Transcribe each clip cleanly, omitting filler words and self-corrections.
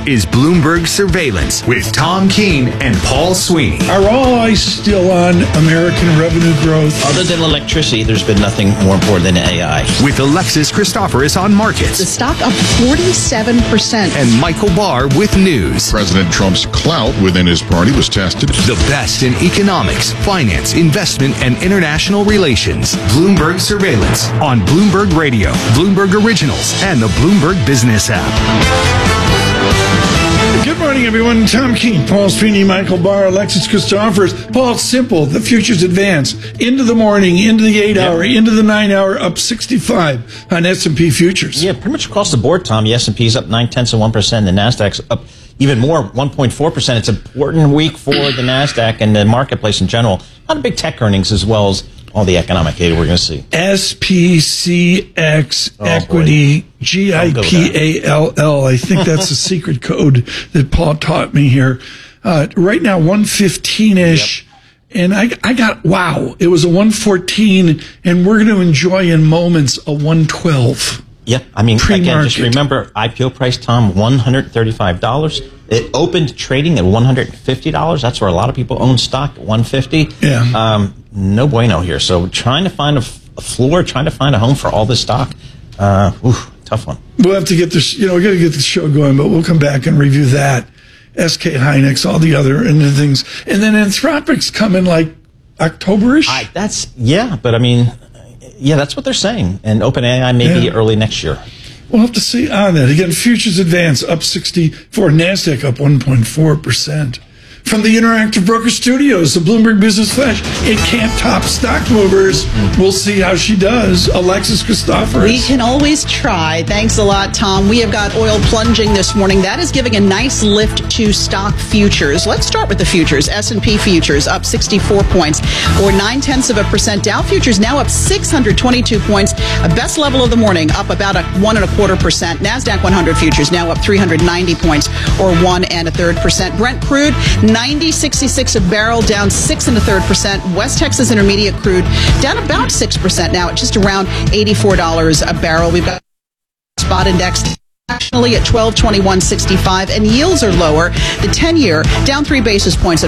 is Bloomberg Surveillance with Tom Keene and Paul Sweeney. Are all eyes still on American revenue growth? Other than electricity, there's been nothing more important than AI. With Alexis Christoforous on markets. The stock up 47%. And Michael Barr with news. President Trump's clout within his party was tested. The best in economics, finance, investment, and international relations. Bloomberg Surveillance on Bloomberg Radio, Bloomberg Originals, and the Bloomberg Business app. Good morning, everyone. Tom Keene, Paul Sweeney, Michael Barr, Alexis Christoforous. Paul, it's simple. The futures advance into the morning, into the 8-hour, into the 9-hour, up 65 on S&P futures. Yeah, pretty much across the board, Tom. The S&P's up 0.9%. The Nasdaq's up even more, 1.4%. It's an important week for the Nasdaq and the marketplace in general. A lot of big tech earnings as well as all the economic data we're going to see. SPCX Equity, GIPALL. I think that's the secret code that Paul taught me here. Right now, 115-ish. Yep. And I got, wow, it was a 114, and we're going to enjoy in moments a 112. Yeah, I mean, again, just remember, IPO price, Tom, $135. It opened trading at $150. That's where a lot of people own stock, at $150. Yeah. No bueno here. So trying to find a floor, trying to find a home for all this stock, tough one. We'll have to get this, we got to get the show going, but we'll come back and review that. SK Hynix, all the other things. And then Anthropic's coming like October-ish? But I mean, that's what they're saying. And OpenAI maybe early next year. We'll have to see on that. Again, futures advance up 64, NASDAQ up 1.4%. From the Interactive Broker Studios, the Bloomberg Business Flash, it can't top stock movers. We'll see how she does. Alexis Christoforous. We can always try. Thanks a lot, Tom. We have got oil plunging this morning. That is giving a nice lift to stock futures. Let's start with the futures. S&P futures up 64 points, or 0.9%. Dow futures now up 622 points. A best level of the morning, up about 1.25%. NASDAQ 100 futures now up 390 points, or 1.33%. Brent crude 90.66 a barrel, down 6.33%. West Texas Intermediate crude down about 6% now at just around $84 a barrel. We've got spot index nationally at 1221.65, and yields are lower. The 10-year down 3 basis points at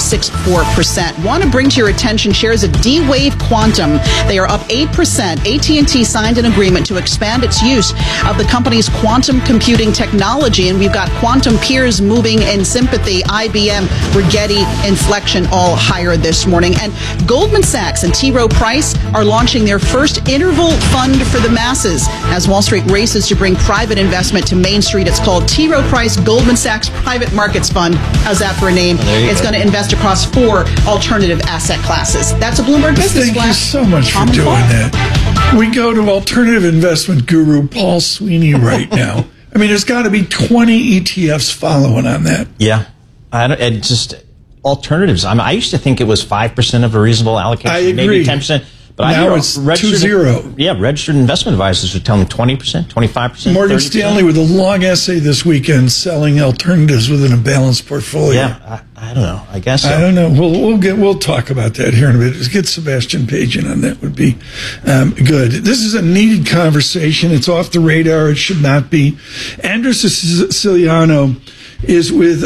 4.64%. Want to bring to your attention shares of D-Wave Quantum. They are up 8%. AT&T signed an agreement to expand its use of the company's quantum computing technology, and we've got quantum peers moving in sympathy. IBM, Rigetti, Inflection all higher this morning. And Goldman Sachs and T. Rowe Price are launching their first interval fund for the masses as Wall Street races to bring private investment to Main Street. It's called T. Rowe Price Goldman Sachs Private Markets Fund. How's that for a name? It's going to invest across 4 alternative asset classes. That's a Bloomberg Business Flash. Thank you so much for doing that. We go to alternative investment guru Paul Sweeney right now. I mean, there's got to be 20 ETFs following on that. Yeah. And just alternatives. I used to think it was 5% of a reasonable allocation. I agree. Maybe 10%. But now it's 2-0. Yeah, registered investment advisors are telling 20%, 25%. Morgan 30%. Stanley with a long essay this weekend selling alternatives within a balanced portfolio. Yeah, I don't know. I guess so. I don't know. We'll talk about that here in a bit. Get Sebastian Page in on that would be good. This is a needed conversation. It's off the radar. It should not be. Andrew Siciliano is with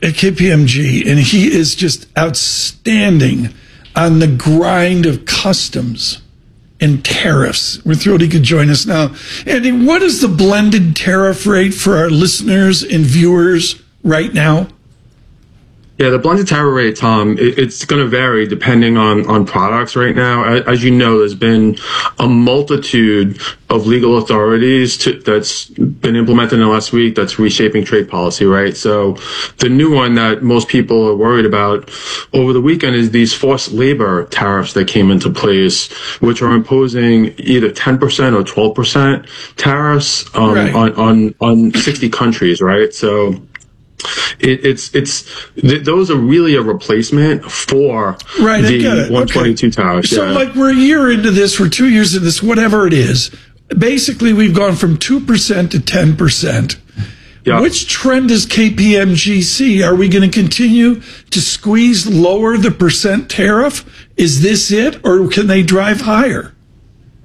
KPMG, and he is just outstanding on the grind of customs and tariffs. We're thrilled he could join us now. Andy, what is the blended tariff rate for our listeners and viewers right now? Yeah, the blended tariff rate, Tom, it's going to vary depending on products right now. As you know, there's been a multitude of legal authorities that's been implemented in the last week that's reshaping trade policy, right? So the new one that most people are worried about over the weekend is these forced labor tariffs that came into place, which are imposing either 10% or 12% tariffs on 60 countries, right? So those are really a replacement for the 122 tariffs. So like we're a year into this, we're 2 years into this, whatever it is. Basically, we've gone from 2% to 10%. Yeah. Which trend does KPMG see? Are we going to continue to squeeze lower the percent tariff? Is this it, or can they drive higher?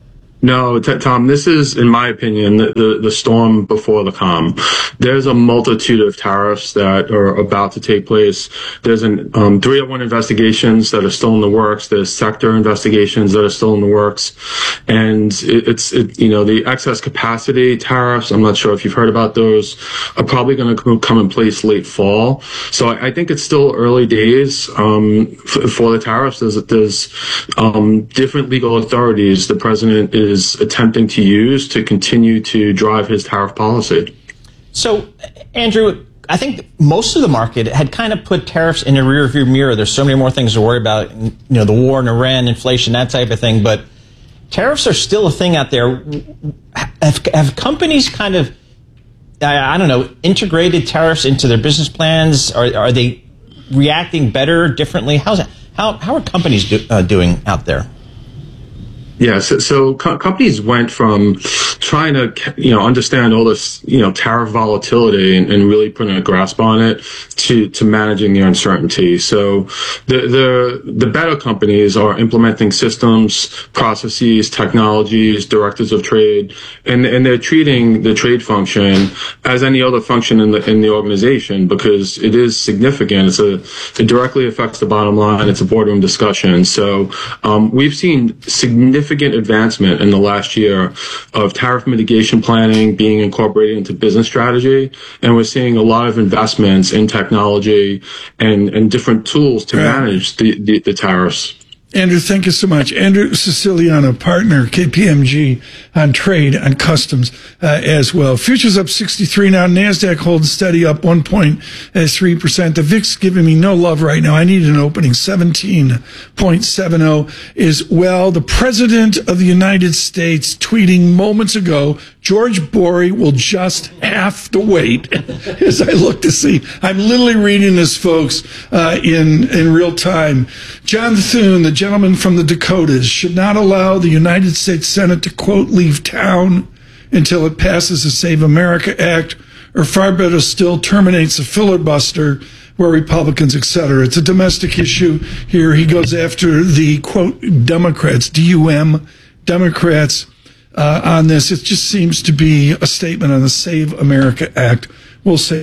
No, Tom, this is, in my opinion, the storm before the calm. There's a multitude of tariffs that are about to take place. There's 301 investigations that are still in the works. There's sector investigations that are still in the works. And the excess capacity tariffs, I'm not sure if you've heard about those, are probably going to come in place late fall. So I think it's still early days for the tariffs. There's different legal authorities the president is attempting to use to continue to drive his tariff policy. So, Andrew, I think most of the market had kind of put tariffs in a rearview mirror. There's so many more things to worry about, the war in Iran, inflation, that type of thing. But tariffs are still a thing out there. Have companies kind of, integrated tariffs into their business plans? Are they reacting better, differently? How are companies doing out there? Yeah, so companies went from trying to, understand all this, tariff volatility and really putting a grasp on it to managing the uncertainty. So the better companies are implementing systems, processes, technologies, directives of trade, and they're treating the trade function as any other function in the organization because it is significant. It directly affects the bottom line. It's a boardroom discussion. So we've seen significant advancement in the last year of tariff mitigation planning being incorporated into business strategy. And we're seeing a lot of investments in technology and different tools to manage the tariffs. Andrew, thank you so much. Andrew Siciliano, partner, KPMG, on trade, on customs as well. Futures up 63 now. NASDAQ holds steady up 1.3%. The VIX giving me no love right now. I need an opening 17.70 as well. The President of the United States tweeting moments ago, George Borey will just have to wait as I look to see. I'm literally reading this, folks, in real time. John Thune, the gentleman from the Dakotas, should not allow the United States Senate to, quote, leave town until it passes the Save America Act, or far better still, terminates the filibuster where Republicans, etc. It's a domestic issue here. He goes after the, quote, Democrats, D-U-M, Democrats, on this. It just seems to be a statement on the Save America Act. We'll say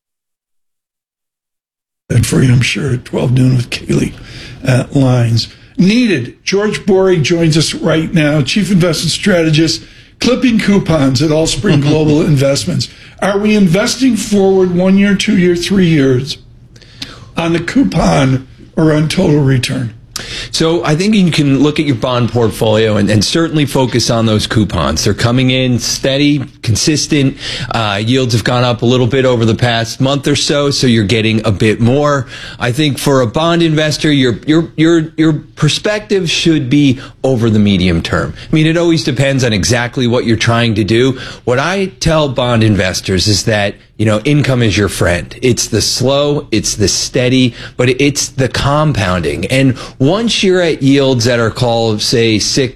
that for you, I'm sure, at 12 noon with Kaylee Lines. Needed. George Borey joins us right now, Chief Investment Strategist, clipping coupons at Allspring Global Investments. Are we investing forward 1 year, 2 year, 3 years on the coupon or on total return? So I think you can look at your bond portfolio and certainly focus on those coupons. They're coming in steady, consistent. Yields have gone up a little bit over the past month or so you're getting a bit more. I think for a bond investor, your perspective should be over the medium term. I mean, it always depends on exactly what you're trying to do. What I tell bond investors is that income is your friend. It's the slow, it's the steady, but it's the compounding. And once you're at yields that are called, say,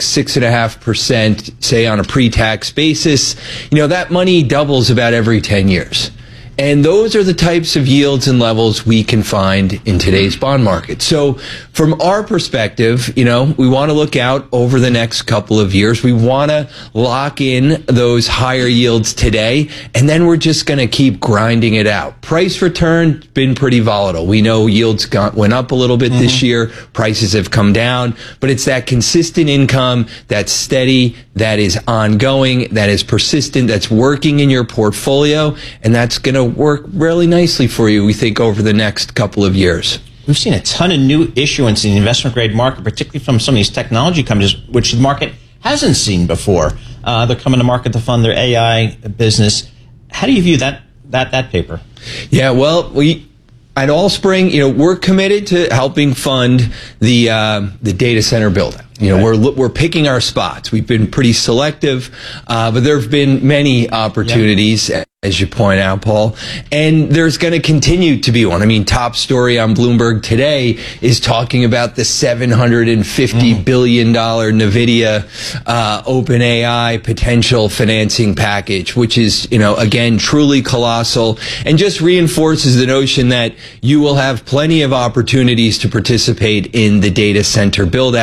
6.5%, say on a pre-tax basis, that money doubles about every 10 years. And those are the types of yields and levels we can find in today's bond market. So from our perspective, we want to look out over the next couple of years. We want to lock in those higher yields today, and then we're just going to keep grinding it out. Price return been pretty volatile. We know yields went up a little bit this year. Prices have come down, but it's that consistent income that's steady, that is ongoing, that is persistent, that's working in your portfolio, and that's going to work really nicely for you, we think, over the next couple of years. We've seen a ton of new issuance in the investment grade market, particularly from some of these technology companies, which the market hasn't seen before. They're coming to market to fund their AI business. How do you view that paper? Yeah, well, at Allspring, we're committed to helping fund the data center build out. We're picking our spots. We've been pretty selective, but there have been many opportunities. Yeah. As you point out, Paul, and there's going to continue to be one. I mean, top story on Bloomberg today is talking about the $750 billion NVIDIA OpenAI potential financing package, which is, again, truly colossal and just reinforces the notion that you will have plenty of opportunities to participate in the data center build out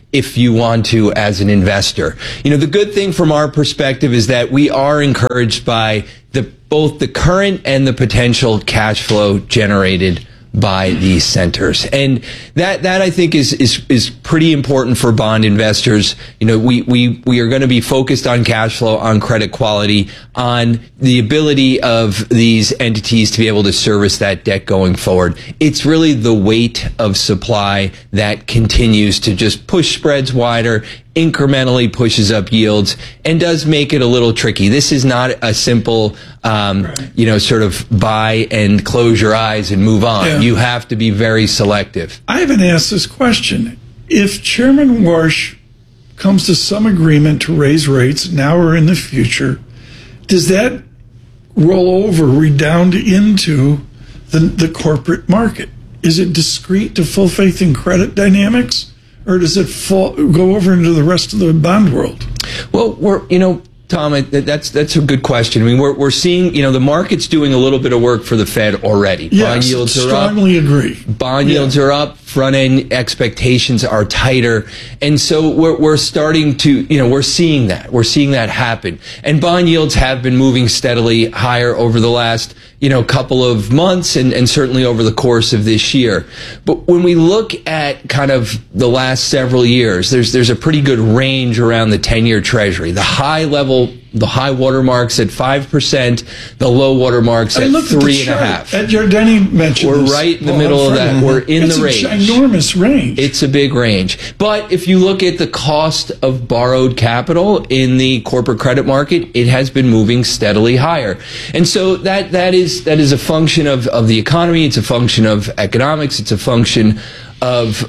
if you want to as an investor. You know, the good thing from our perspective is that we are encouraged by both the current and the potential cash flow generated by these centers. And that I think is pretty important for bond investors. You know, we are going to be focused on cash flow, on credit quality, on the ability of these entities to be able to service that debt going forward. It's really the weight of supply that continues to just push spreads wider, incrementally pushes up yields, and does make it a little tricky. This is not a simple, sort of buy and close your eyes and move on. Yeah. You have to be very selective. I haven't asked this question. If Chairman Warsh comes to some agreement to raise rates now or in the future, does that roll over, redound into the corporate market? Is it discrete to full faith and credit dynamics? Or does it go over into the rest of the bond world? Well, Tom, that's a good question. I mean, we're seeing, the market's doing a little bit of work for the Fed already. Yes, bond yields are strongly up. Agree. Bond yields are up. Front end expectations are tighter, and so we're starting to, we're seeing that happen. And bond yields have been moving steadily higher over the last, couple of months, and certainly over the course of this year. But when we look at kind of the last several years, there's a pretty good range around the 10-year Treasury. The high watermarks at 5%, the low watermarks at 3.5%. Giardini mentioned we're right in the middle of that. We're in the range. It's an enormous range. It's a big range. But if you look at the cost of borrowed capital in the corporate credit market, it has been moving steadily higher. And so that is a function of the economy. It's a function of economics. It's a function of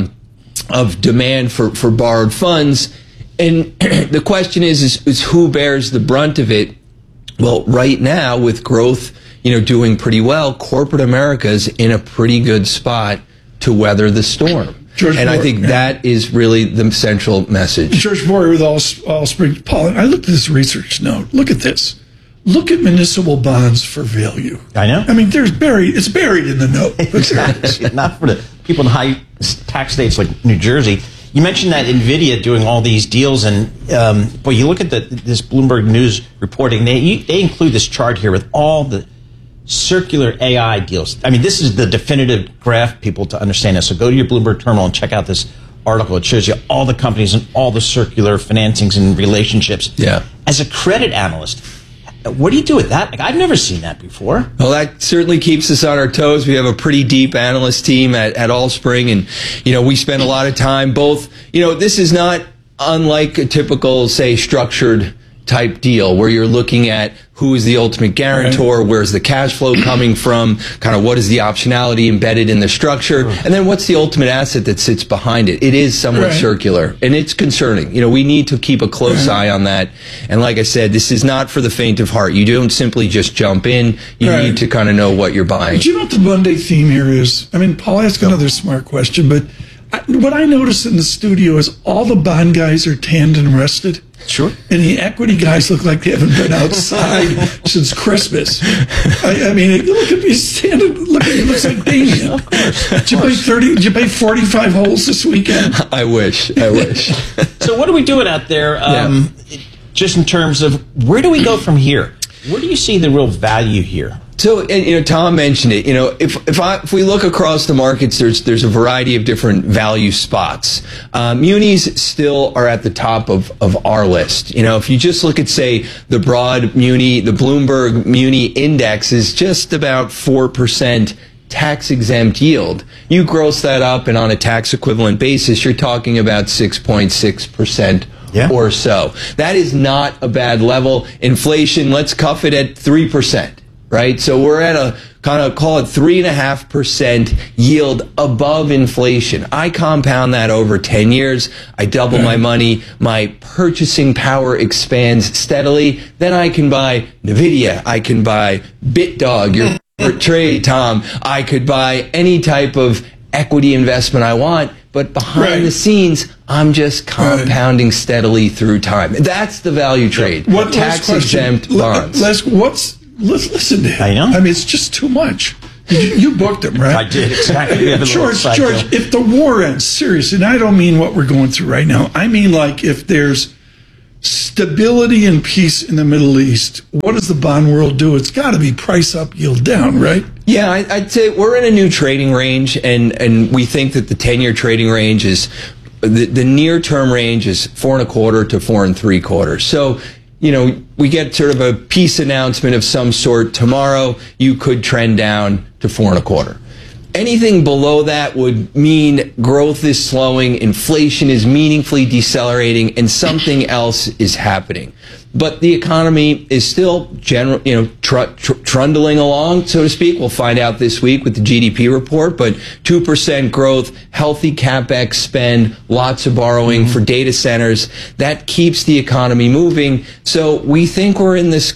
demand for borrowed funds. And the question is who bears the brunt of it? Well, right now, with growth, doing pretty well, corporate America is in a pretty good spot to weather the storm. I think that is really the central message. George Boyer with Allspring. Paul, I looked at this research note. Look at this. Look at municipal bonds for value. I know. I mean, it's buried in the note. Exactly. Not for the people in high tax states like New Jersey. You mentioned that NVIDIA doing all these deals, and you look at this Bloomberg News reporting. They include this chart here with all the circular AI deals. I mean, this is the definitive graph, people, to understand this. So go to your Bloomberg terminal and check out this article. It shows you all the companies and all the circular financings and relationships. Yeah. As a credit analyst, what do you do with that? Like, I've never seen that before. Well, that certainly keeps us on our toes. We have a pretty deep analyst team at Allspring, and we spend a lot of time both. This is not unlike a typical, say, structured type deal where you're looking at who is the ultimate guarantor, where's the cash flow coming from, kind of what is the optionality embedded in the structure, and then what's the ultimate asset that sits behind it. It is somewhat circular, and it's concerning. We need to keep a close eye on that. And like I said, this is not for the faint of heart. You don't simply just jump in. You need to kind of know what you're buying. But you know what the Monday theme here is? I mean, Paul asked another smart question, but what I notice in the studio is all the bond guys are tanned and rested. Sure. And the equity guys look like they haven't been outside since Christmas. I mean, look at me standing. Look at me. It looks like Damien. Of course. Did you play 45 holes this weekend? I wish. So what are we doing out there? Just in terms of where do we go from here? Where do you see the real value here? So, and, Tom mentioned it. If we look across the markets, there's a variety of different value spots. Munis still are at the top of our list. If you just look at, say, the broad muni, the Bloomberg Muni Index is just about 4% tax-exempt yield. You gross that up, and on a tax-equivalent basis, you're talking about 6.6%. Or so. That is not a bad level. Inflation, let's cuff it at 3%. Right? So we're at a kind of, call it 3.5% yield above inflation. I compound that over 10 years. I double my money. My purchasing power expands steadily. Then I can buy NVIDIA. I can buy BitDog, your favorite trade, Tom. I could buy any type of equity investment I want. But behind the scenes, I'm just compounding steadily through time. That's the value trade. Tax-exempt bonds. Let's listen to him. I know. I mean, it's just too much. You booked them, right? I did, exactly. George, if the war ends, seriously, and I don't mean what we're going through right now, I mean like if there's stability and peace in the Middle East, what does the bond world do? It's got to be price up, yield down, right? Yeah, I'd say we're in a new trading range, and we think that the 10-year trading range is, the near-term range is 4.25 to 4.75. So, we get sort of a peace announcement of some sort tomorrow, you could trend down to 4.25. Anything below that would mean growth is slowing, inflation is meaningfully decelerating, and something else is happening. But the economy is still trundling along, so to speak. We'll find out this week with the GDP report, but 2% growth, healthy CapEx spend, lots of borrowing for data centers. That keeps the economy moving. So we think we're in this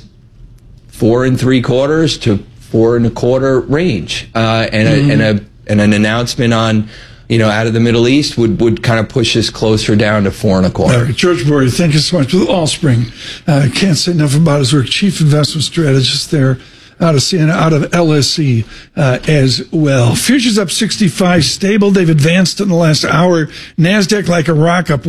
4.75 to 4.25 range, and an announcement on, out of the Middle East would kind of push us closer down to 4.25. All right, George Bory, thank you so much. With Allspring, can't say enough about his work. Chief investment strategist there out of Siena, out of LSE as well. Futures up 65, stable. They've advanced in the last hour. NASDAQ like a rock, up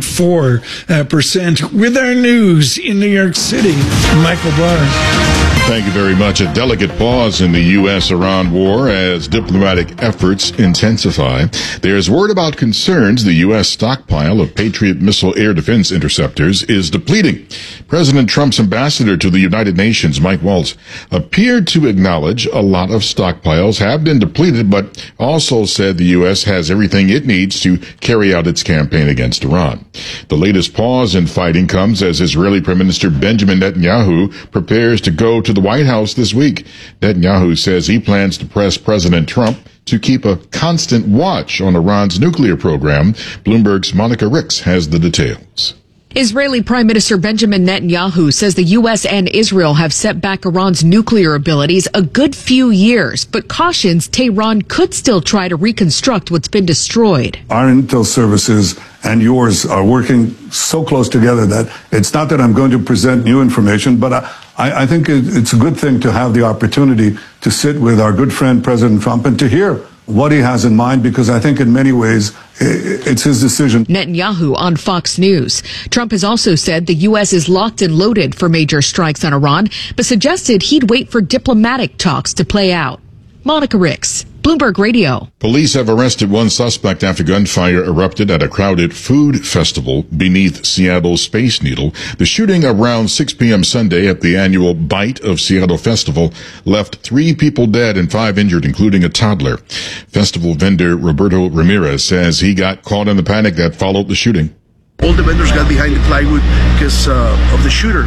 1.4%. With our news in New York City, Michael Barr. Thank you very much. A delicate pause in the U.S.-Iran war as diplomatic efforts intensify. There's word about concerns the U.S. stockpile of Patriot missile air defense interceptors is depleting. President Trump's ambassador to the United Nations, Mike Waltz, appeared to acknowledge a lot of stockpiles have been depleted, but also said the U.S. has everything it needs to carry out its campaign against Iran. The latest pause in fighting comes as Israeli Prime Minister Benjamin Netanyahu prepares to go to the White House this week. Netanyahu says he plans to press President Trump to keep a constant watch on Iran's nuclear program. Bloomberg's Monica Ricks has the details. Israeli Prime Minister Benjamin Netanyahu says the U.S. and Israel have set back Iran's nuclear abilities a good few years, but cautions Tehran could still try to reconstruct what's been destroyed. Our intel services and yours are working so close together that it's not that I'm going to present new information, but I think it's a good thing to have the opportunity to sit with our good friend President Trump and to hear what he has in mind, because I think in many ways it's his decision. Netanyahu on Fox News. Trump has also said the U.S. is locked and loaded for major strikes on Iran, but suggested he'd wait for diplomatic talks to play out. Monica Ricks, Bloomberg Radio. Police have arrested one suspect after gunfire erupted at a crowded food festival beneath Seattle's Space Needle. The shooting around 6 p.m. Sunday at the annual Bite of Seattle Festival left 3 people dead and 5 injured, including a toddler. Festival vendor Roberto Ramirez says he got caught in the panic that followed the shooting. All the vendors got behind the plywood because of the shooter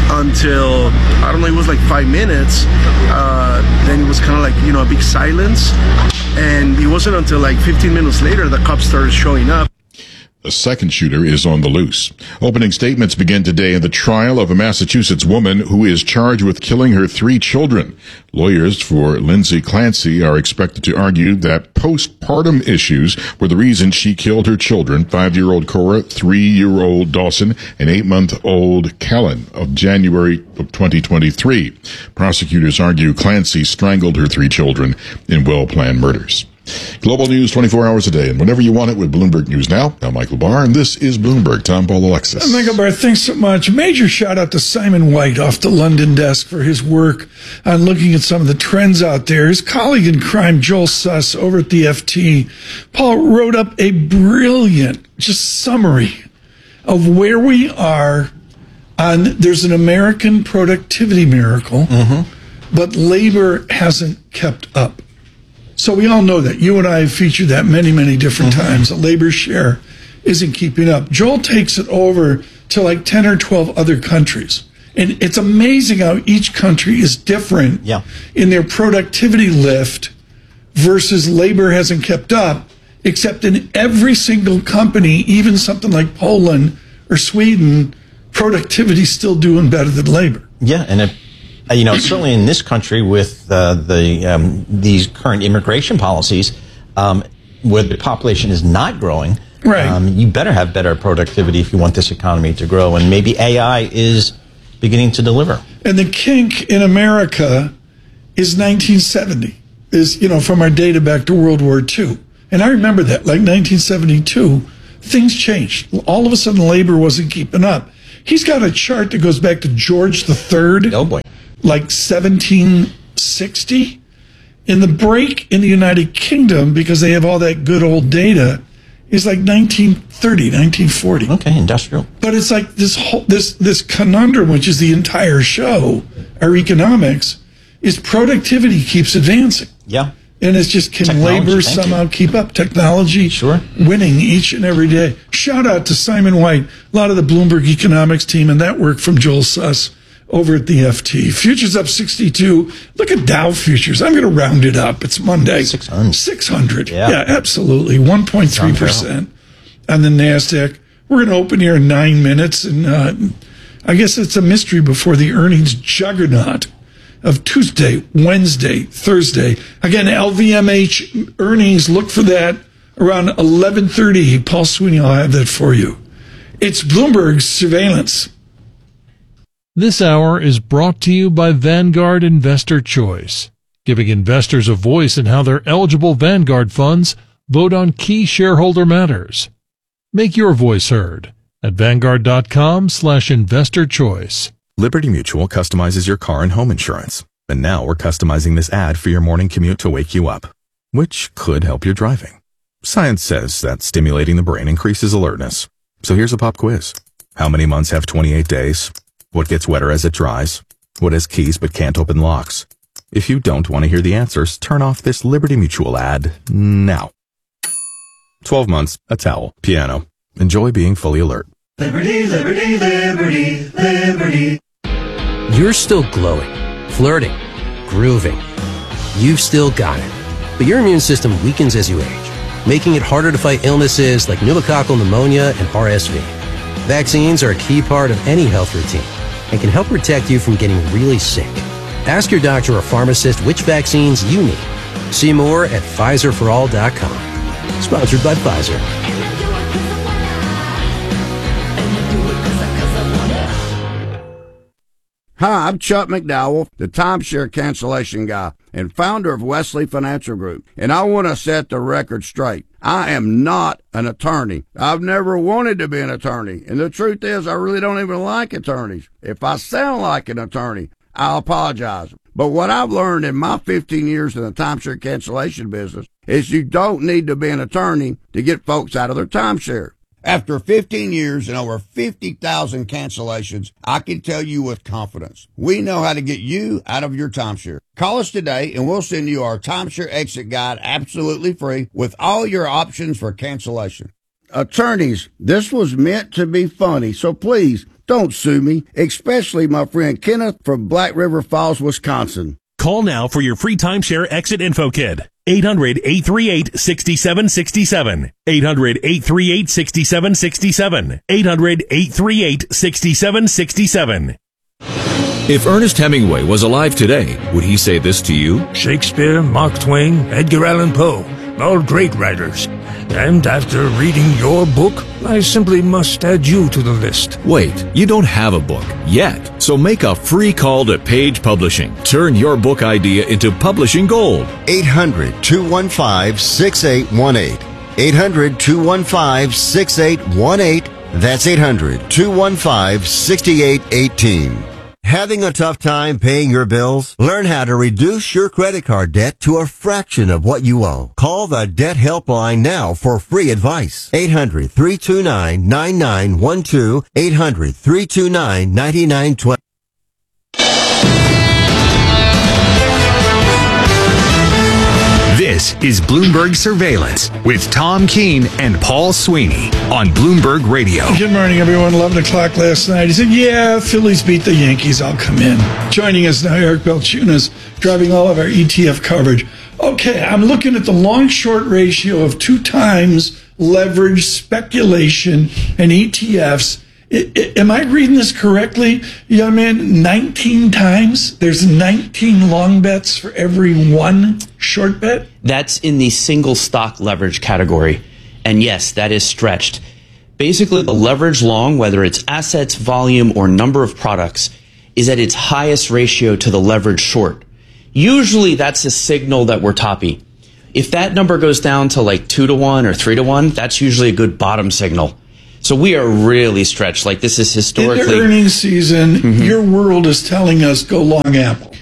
until, I don't know, it was like 5 minutes. Then it was kind of like, a big silence. And it wasn't until like 15 minutes later the cops started showing up. The second shooter is on the loose. Opening statements begin today in the trial of a Massachusetts woman who is charged with killing her 3 children. Lawyers for Lindsay Clancy are expected to argue that postpartum issues were the reason she killed her children, 5-year-old Cora, 3-year-old Dawson, and 8-month-old Kellen, of January of 2023. Prosecutors argue Clancy strangled her 3 children in well-planned murders. Global news 24 hours a day, and whenever you want it with Bloomberg News Now. I'm Michael Barr, and this is Bloomberg. Tom Paul Alexis. Michael Barr, thanks so much. Major shout out to Simon White off the London desk for his work on looking at some of the trends out there. His colleague in crime, Joel Suss, over at the FT, Paul, wrote up a brilliant summary of where we are on, there's an American productivity miracle, but labor hasn't kept up. So we all know that. You and I have featured that many, many different times. The labor share isn't keeping up. Joel takes it over to like 10 or 12 other countries. And it's amazing how each country is different in their productivity lift versus labor hasn't kept up, except in every single company, even something like Poland or Sweden, productivity is still doing better than labor. Yeah, and certainly in this country with these current immigration policies, where the population is not growing, you better have better productivity if you want this economy to grow. And maybe AI is beginning to deliver. And the kink in America is 1970. is, from our data back to World War II. And I remember that, like 1972, things changed. All of a sudden, labor wasn't keeping up. He's got a chart that goes back to George III. Oh, boy. Like 1760. In the break in the United Kingdom, because they have all that good old data, is like 1930, 1940. Okay, industrial. But it's like this conundrum, which is the entire show, our economics, is productivity keeps advancing. Yeah. And it's just, can Technology, labor thank somehow keep up? Technology, Sure. winning each and every day. Shout out to Simon White, a lot of the Bloomberg economics team, and that work from Joel Suss over at the FT. Futures up 62. Look at Dow futures. I'm going to round it up. It's Monday. 600. Yeah, absolutely. 1.3% on the NASDAQ. We're going to open here in 9 minutes. And I guess it's a mystery before the earnings juggernaut of Tuesday, Wednesday, Thursday. Again, LVMH earnings. Look for that around 11:30. Paul Sweeney will have that for you. It's Bloomberg Surveillance. This hour is brought to you by Vanguard Investor Choice, giving investors a voice in how their eligible Vanguard funds vote on key shareholder matters. Make your voice heard at Vanguard.com/investor choice. Liberty Mutual customizes your car and home insurance. And now we're customizing this ad for your morning commute to wake you up, which could help your driving. Science says that stimulating the brain increases alertness. So here's a pop quiz. How many months have 28 days? What gets wetter as it dries? What has keys but can't open locks? If you don't want to hear the answers, turn off this Liberty Mutual ad now. 12 months, a towel, piano. Enjoy being fully alert. Liberty, liberty, liberty, liberty. You're still glowing, flirting, grooving. You've still got it. But your immune system weakens as you age, making it harder to fight illnesses like pneumococcal pneumonia and RSV. Vaccines are a key part of any health routine and can help protect you from getting really sick. Ask your doctor or pharmacist which vaccines you need. See more at PfizerForAll.com. Sponsored by Pfizer. Hi, I'm Chuck McDowell, the timeshare cancellation guy and founder of Wesley Financial Group, and I want to set the record straight. I am not an attorney. I've never wanted to be an attorney, and the truth is I really don't even like attorneys. If I sound like an attorney, I apologize. But what I've learned in my 15 years in the timeshare cancellation business is you don't need to be an attorney to get folks out of their timeshare. After 15 years and over 50,000 cancellations, I can tell you with confidence, we know how to get you out of your timeshare. Call us today and we'll send you our timeshare exit guide absolutely free with all your options for cancellation. Attorneys, this was meant to be funny, so please don't sue me, especially my friend Kenneth from Black River Falls, Wisconsin. Call now for your free timeshare exit info kit. 800-838-6767. 800-838-6767. 800-838-6767. If Ernest Hemingway was alive today, would he say this to you? Shakespeare, Mark Twain, Edgar Allan Poe, all great writers. And after reading your book, I simply must add you to the list. Wait, you don't have a book yet. So make a free call to Page Publishing. Turn your book idea into publishing gold. 800-215-6818. 800-215-6818. That's 800-215-6818. Having a tough time paying your bills? Learn how to reduce your credit card debt to a fraction of what you owe. Call the Debt Helpline now for free advice. 800-329-9912. 800-329-9912. This is Bloomberg Surveillance with Tom Keene and Paul Sweeney on Bloomberg Radio. Good morning, everyone. 11 o'clock last night. He said, yeah, Phillies beat the Yankees. I'll come in. Joining us now, Eric Belchunas, driving all of our ETF coverage. Okay, I'm looking at the long-short ratio of 2 times leverage, speculation, and ETFs. Am I reading this correctly, young man? 19 times? There's 19 long bets for every 1 short bet? That's in the single stock leverage category. And yes, that is stretched. Basically, the leverage long, whether it's assets, volume, or number of products, is at its highest ratio to the leverage short. usually that's a signal that we're toppy. If that number goes down to like 2-to-1 or 3-to-1, that's usually a good bottom signal. So we are really stretched. Like this is historically. In the earnings season, your world is telling us go long Apple.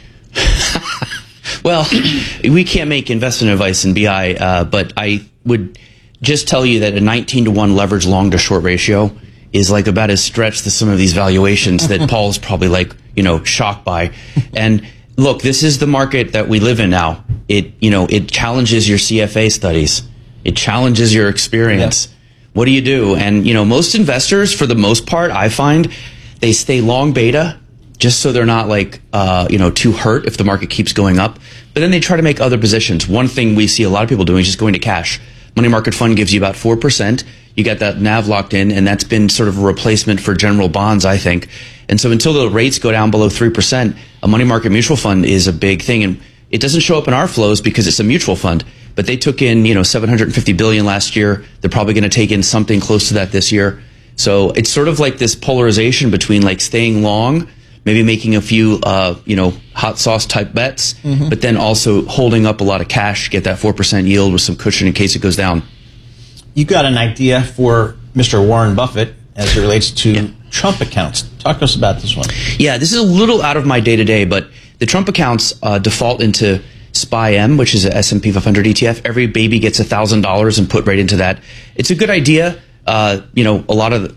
Well, we can't make investment advice in BI, but I would just tell you that a 19-to-1 leverage long to short ratio is like about as stretched as some of these valuations that Paul's probably like, shocked by. And look, this is the market that we live in now. It challenges your CFA studies. It challenges your experience. Yeah. What do you do? And, most investors, for the most part, I find they stay long beta just so they're not like, too hurt if the market keeps going up. But then they try to make other positions. One thing we see a lot of people doing is just going to cash. Money market fund gives you about 4%. You got that NAV locked in, and that's been sort of a replacement for general bonds, I think. And so until the rates go down below 3%, a money market mutual fund is a big thing. And it doesn't show up in our flows because it's a mutual fund. But they took in, $750 billion last year. They're probably going to take in something close to that this year. So it's sort of like this polarization between like staying long, maybe making a few, hot sauce type bets, but then also holding up a lot of cash to get that 4% yield with some cushion in case it goes down. You got an idea for Mr. Warren Buffett as it relates to Trump accounts. Talk to us about this one. Yeah, this is a little out of my day-to-day, but the Trump accounts default into SPY-M, which is a S&P 500 ETF. Every baby gets $1,000 and put right into that. It's a good idea. A lot of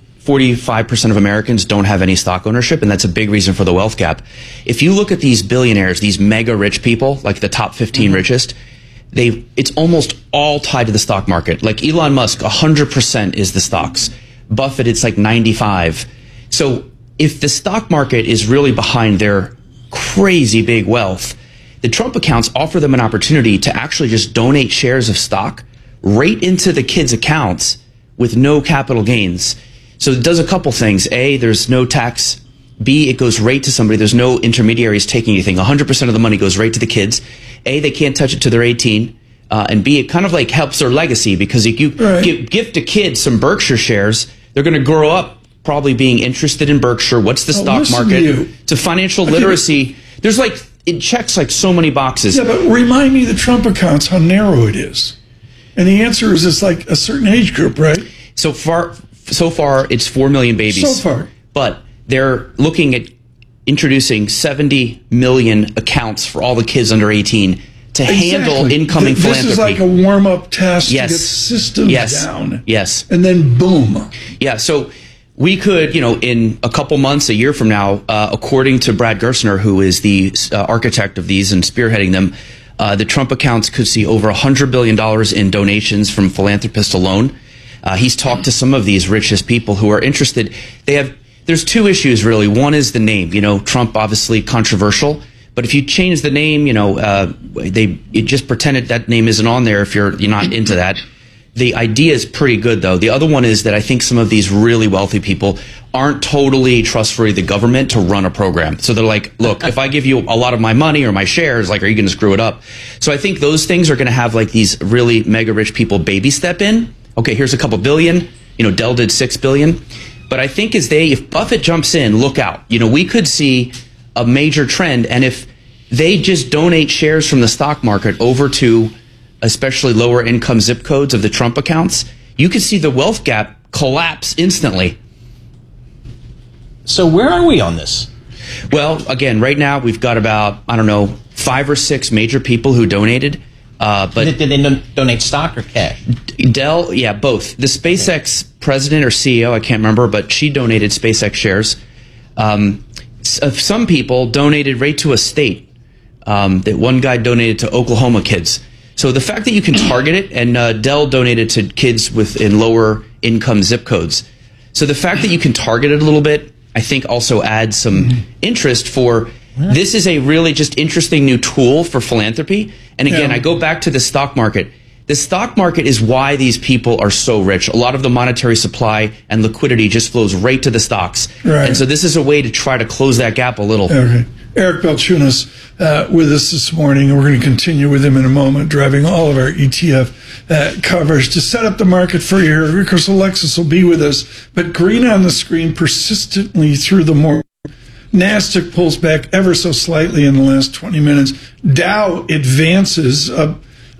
45% of Americans don't have any stock ownership, and that's a big reason for the wealth gap. If you look at these billionaires, these mega rich people, like the top 15 richest, it's almost all tied to the stock market. Like Elon Musk, 100% is the stocks. Buffett, it's like 95. So if the stock market is really behind their crazy big wealth, the Trump accounts offer them an opportunity to actually just donate shares of stock right into the kids' accounts with no capital gains. So it does a couple things. A, there's no tax. B, it goes right to somebody. There's no intermediaries taking anything. 100% of the money goes right to the kids. A, they can't touch it till they're 18. And B, it kind of like helps their legacy because if you gift a kid some Berkshire shares, they're going to grow up probably being interested in Berkshire. What's the stock market? To financial literacy. There's it checks like so many boxes. Yeah, but remind me the Trump accounts, how narrow it is. And the answer is it's like a certain age group, right? So far, it's 4 million babies. So far. But they're looking at introducing 70 million accounts for all the kids under 18 to handle incoming philanthropy. This is like a warm-up test to get systems down. Yes. And then boom. Yeah, so we could, in a couple months, a year from now, according to Brad Gerstner, who is the architect of these and spearheading them, the Trump accounts could see over $100 billion in donations from philanthropists alone. He's talked to some of these richest people who are interested. There's two issues, really. One is the name. Trump, obviously controversial. But if you change the name, it just pretended that name isn't on there if you're not into that. The idea is pretty good, though. The other one is that I think some of these really wealthy people aren't totally trustworthy of the government to run a program. So they're like, look, if I give you a lot of my money or my shares, are you going to screw it up? So I think those things are going to have these really mega rich people baby step in. Okay, here's a couple billion. Dell did $6 billion. But I think if Buffett jumps in, look out. We could see a major trend. And if they just donate shares from the stock market over to especially lower income zip codes of the Trump accounts, you could see the wealth gap collapse instantly. So where are we on this? Well, again, right now we've got about, 5 or 6 major people who donated. But did they donate stock or cash? Dell, yeah, both. The SpaceX president or CEO, I can't remember, but she donated SpaceX shares. Some people donated right to a state. That one guy donated to Oklahoma kids. So the fact that you can target it, and Dell donated to kids in lower income zip codes. So the fact that you can target it a little bit, I think also adds some interest for, this is a really just interesting new tool for philanthropy. And again, I go back to the stock market. The stock market is why these people are so rich. A lot of the monetary supply and liquidity just flows right to the stocks. Right. And so this is a way to try to close that gap a little. Okay. Eric Balchunas with us this morning, and we're going to continue with him in a moment, driving all of our ETF coverage to set up the market for you. Of course, Alexis will be with us, but green on the screen persistently through the morning. NASDAQ pulls back ever so slightly in the last 20 minutes. Dow advances up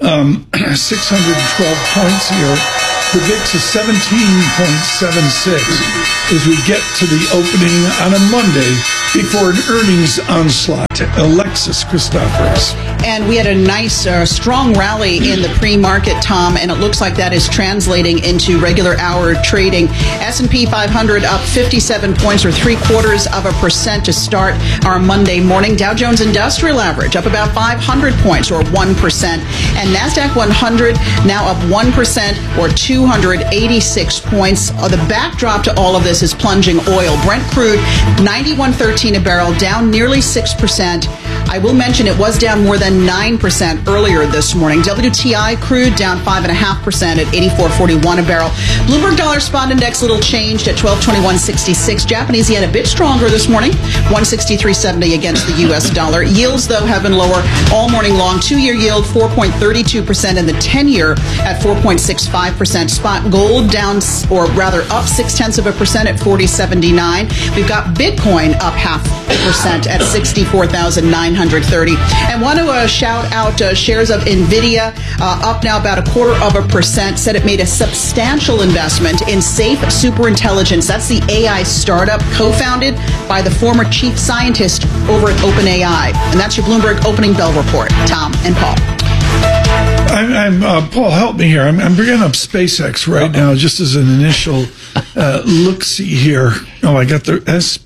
612 points here. The VIX is 17.76 as we get to the opening on a Monday before an earnings onslaught. Alexis Christoforous. And we had a nice, strong rally in the pre-market, Tom, and it looks like that is translating into regular hour trading. S&P 500 up 57 points, or 0.75% to start our Monday morning. Dow Jones Industrial Average up about 500 points, or 1%. And NASDAQ 100 now up 1%, or 286 points. The backdrop to all of this is plunging oil. Brent crude, $91.13 a barrel, down nearly 6%. I will mention it was down more than 9% earlier this morning. WTI crude down 5.5% at 84.41 a barrel. Bloomberg Dollar Spot Index little changed at 1221.66. Japanese yen a bit stronger this morning, 163.70 against the U.S. dollar. Yields, though, have been lower all morning long. 2-year yield 4.32%, and the 10-year at 4.65%. Spot gold down, or rather up 0.6% at 40.79. We've got Bitcoin up 0.5% at 64,930. And want to shout out shares of NVIDIA, up now about 0.25%. Said it made a substantial investment in Safe Superintelligence. That's the AI startup co-founded by the former chief scientist over at OpenAI. And that's your Bloomberg Opening Bell Report. Tom and Paul. I'm Paul, help me here. I'm bringing up SpaceX right now just as an initial look-see here. Oh, I got the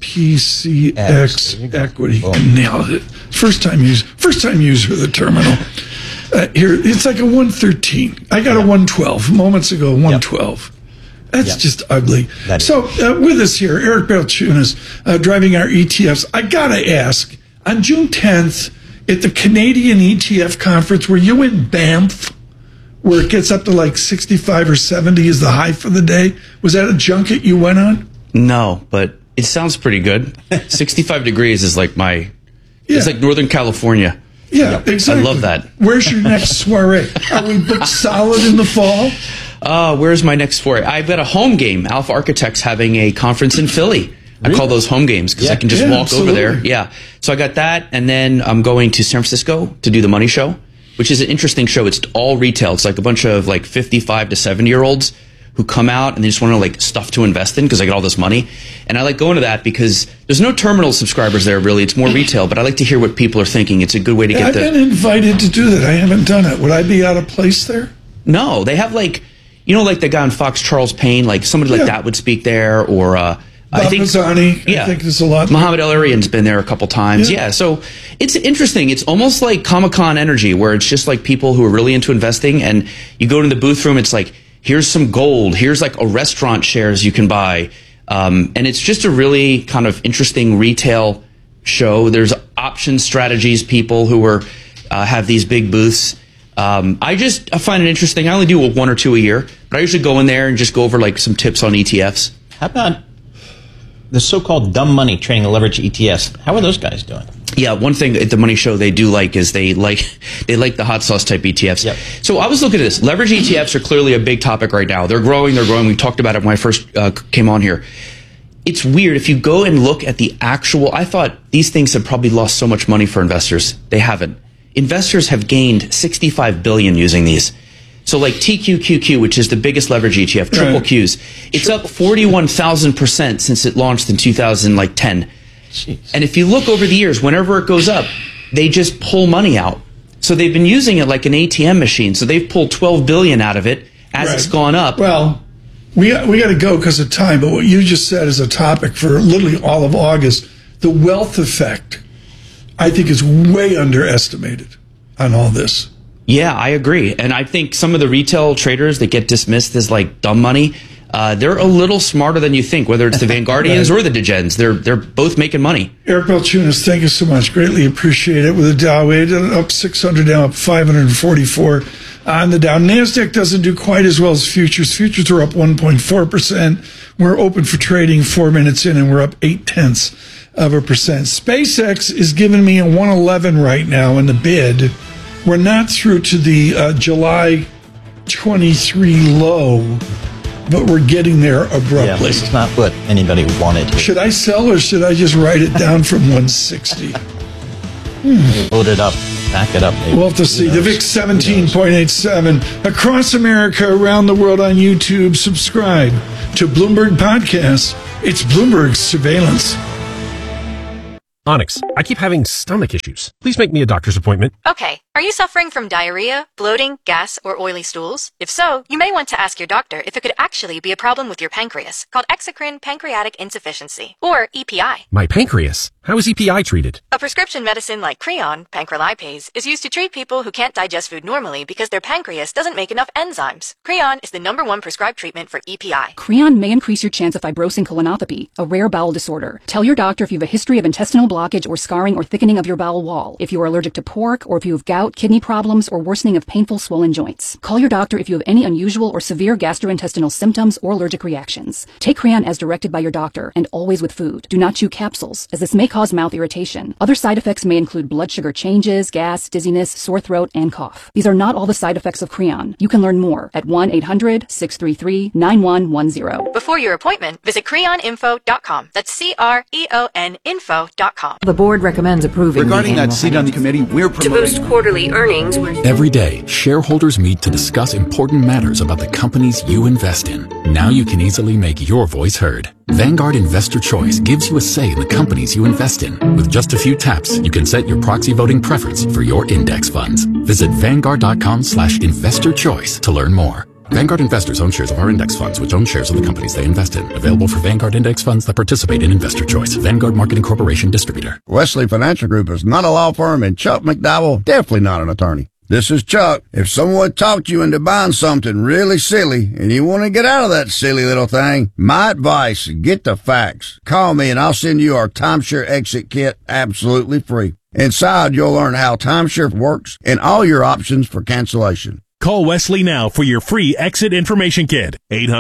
SPCX equity. Nailed it. First time user of the terminal. Here, it's like a 113. I got a 112 moments ago, 112. That's just ugly. So with us here, Eric Balchunas, driving our ETFs. I got to ask, on June 10th, at the Canadian ETF conference, were you in Banff, where it gets up to like 65 or 70 is the high for the day? Was that a junket you went on? No, but it sounds pretty good. 65 degrees is like it's like Northern California. Yeah, exactly. I love that. Where's your next soiree? Are we booked solid in the fall? Where's my next soiree? I've got a home game. Alpha Architects having a conference in Philly. I call those home games because I can just walk over there. Yeah. So I got that, and then I'm going to San Francisco to do the Money Show, which is an interesting show. It's all retail. It's like a bunch of like 55 to 70-year-olds who come out and they just want to like stuff to invest in because I got all this money. And I like going to that because there's no terminal subscribers there really. It's more retail, but I like to hear what people are thinking. It's a good way to get I've been invited to do that. I haven't done it. Would I be out of place there? No, they have like, like the guy on Fox, Charles Payne, like somebody like that would speak there, or Bob Mazzani, I think there's a lot. Muhammad El-Arian's been there a couple times. Yeah, so it's interesting. It's almost like Comic-Con energy, where it's just like people who are really into investing, and you go to the booth room, it's like, here's some gold, here's like a restaurant shares you can buy. And it's just a really kind of interesting retail show. There's option strategies people who are have these big booths. I find it interesting. I only do one or two a year, but I usually go in there and just go over like some tips on ETFs. How about the so-called dumb money trading leverage ETFs? How are those guys doing? Yeah, one thing at the Money Show they do like is they like the hot sauce type ETFs. Yep. So I was looking at this. Leverage ETFs are clearly a big topic right now. They're growing. We talked about it when I first came on here. It's weird. If you go and look at the actual, I thought these things have probably lost so much money for investors. They haven't. Investors have gained $65 billion using these. So like TQQQ, which is the biggest leverage ETF, triple Qs, it's up 41,000% since it launched in 2010. Jeez. And if you look over the years, whenever it goes up, they just pull money out. So they've been using it like an ATM machine. So they've pulled $12 billion out of it as it's gone up. Well, we got to go because of time. But what you just said is a topic for literally all of August. The wealth effect, I think, is way underestimated on all this. Yeah, I agree. And I think some of the retail traders that get dismissed as like dumb money, they're a little smarter than you think, whether it's the Vanguardians or the Degens. They're both making money. Eric Balchunas, thank you so much. Greatly appreciate it. With the Dow up 600, now up 544 on the Dow. NASDAQ doesn't do quite as well as futures. Futures are up 1.4%. We're open for trading 4 minutes in, and we're up 0.8%. SpaceX is giving me a 111 right now in the bid. We're not through to the July 23 low, but we're getting there abruptly. Yeah, this is not what anybody wanted. Should I sell or should I just write it down from 160? Load it up, back it up. Maybe. We'll have to see. The VIX 17.87. Across America, around the world on YouTube, subscribe to Bloomberg Podcasts. It's Bloomberg Surveillance. Onyx, I keep having stomach issues. Please make me a doctor's appointment. Okay. Are you suffering from diarrhea, bloating, gas, or oily stools? If so, you may want to ask your doctor if it could actually be a problem with your pancreas, called exocrine pancreatic insufficiency, or EPI. My pancreas? How is EPI treated? A prescription medicine like Creon, pancrelipase, is used to treat people who can't digest food normally because their pancreas doesn't make enough enzymes. Creon is the #1 prescribed treatment for EPI. Creon may increase your chance of fibrosing colonopathy, a rare bowel disorder. Tell your doctor if you have a history of intestinal blockage or scarring or thickening of your bowel wall, if you are allergic to pork, or if you have gout, kidney problems, or worsening of painful swollen joints. Call your doctor if you have any unusual or severe gastrointestinal symptoms or allergic reactions. Take Creon as directed by your doctor, and always with food. Do not chew capsules, as this may cause mouth irritation. Other side effects may include blood sugar changes, gas, dizziness, sore throat, and cough. These are not all the side effects of Creon. You can learn more at 1-800-633-9110. Before your appointment, visit creoninfo.com. That's CREON info.com. The board recommends approving. Regarding that seat on the committee, we're promoting. To boost quarterly earnings. Every day, shareholders meet to discuss important matters about the companies you invest in. Now you can easily make your voice heard. Vanguard Investor Choice gives you a say in the companies you invest in. With just a few taps, you can set your proxy voting preference for your index funds. Visit Vanguard.com/investor choice to learn more. Vanguard investors own shares of our index funds, which own shares of the companies they invest in. Available for Vanguard index funds that participate in Investor Choice. Vanguard Marketing Corporation Distributor. Wesley Financial Group is not a law firm, and Chuck McDowell definitely not an attorney. This is Chuck. If someone talked you into buying something really silly and you want to get out of that silly little thing, my advice, get the facts. Call me and I'll send you our timeshare exit kit absolutely free. Inside, you'll learn how timeshare works and all your options for cancellation. Call Wesley now for your free exit information kit.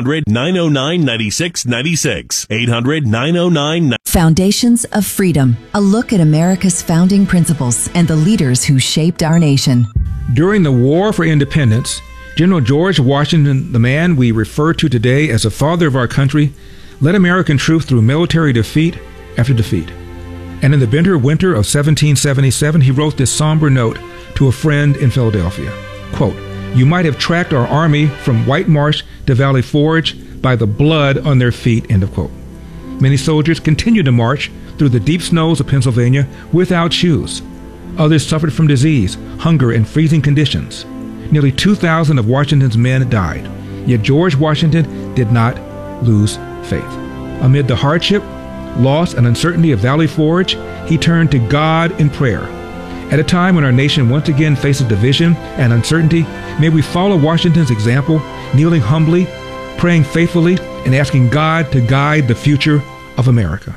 800-909-9696. 800-909... Foundations of Freedom. A look at America's founding principles and the leaders who shaped our nation. During the War for Independence, General George Washington, the man we refer to today as the father of our country, led American troops through military defeat after defeat. And in the bitter winter of 1777, he wrote this somber note to a friend in Philadelphia. Quote, "You might have tracked our army from White Marsh to Valley Forge by the blood on their feet," end of quote. Many soldiers continued to march through the deep snows of Pennsylvania without shoes. Others suffered from disease, hunger, and freezing conditions. Nearly 2,000 of Washington's men died. Yet George Washington did not lose faith. Amid the hardship, loss, and uncertainty of Valley Forge, he turned to God in prayer. At a time when our nation once again faces division and uncertainty, may we follow Washington's example, kneeling humbly, praying faithfully, and asking God to guide the future of America.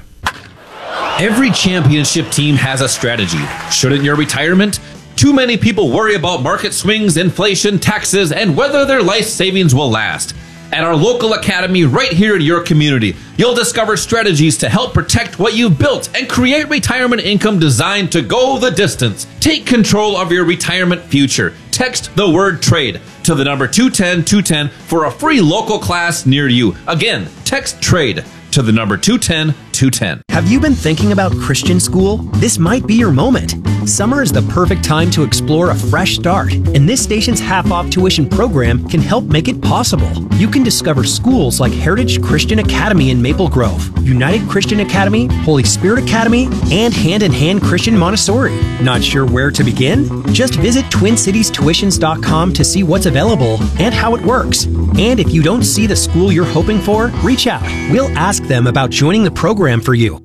Every championship team has a strategy. Shouldn't your retirement? Too many people worry about market swings, inflation, taxes, and whether their life savings will last. At our local academy right here in your community, you'll discover strategies to help protect what you've built and create retirement income designed to go the distance. Take control of your retirement future. Text the word TRADE to the number 210-210 for a free local class near you. Again, text TRADE to the number 210-210. Have you been thinking about Christian school? This might be your moment. Summer is the perfect time to explore a fresh start, and this station's half-off tuition program can help make it possible. You can discover schools like Heritage Christian Academy in Maple Grove, United Christian Academy, Holy Spirit Academy, and Hand in Hand Christian Montessori. Not sure where to begin? Just visit TwinCitiesTuitions.com to see what's available and how it works. And if you don't see the school you're hoping for, reach out. We'll ask them about joining the program for you.